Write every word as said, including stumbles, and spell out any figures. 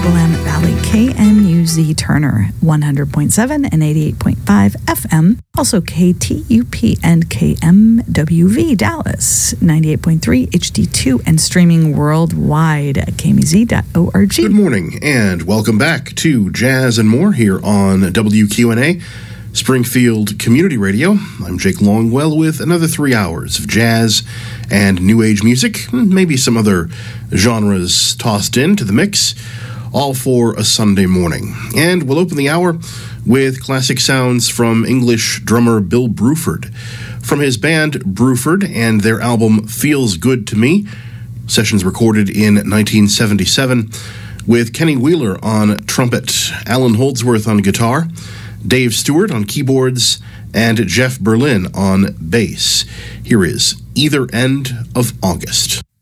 Good morning and welcome back to Jazz and More here on W Q N A, Springfield Community Radio. I'm Jake Longwell with another three hours of jazz and new age music, maybe some other genres tossed into the mix, all for a Sunday morning. And we'll open the hour with classic sounds from English drummer Bill Bruford. From his band Bruford and their album Feels Good to Me, sessions recorded in nineteen seventy-seven, with Kenny Wheeler on trumpet, Alan Holdsworth on guitar, Dave Stewart on keyboards, and Jeff Berlin on bass. Here is Either End of August.